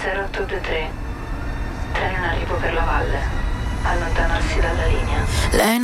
0823. Treno in arrivo per la valle. Allontanarsi dalla linea. Lei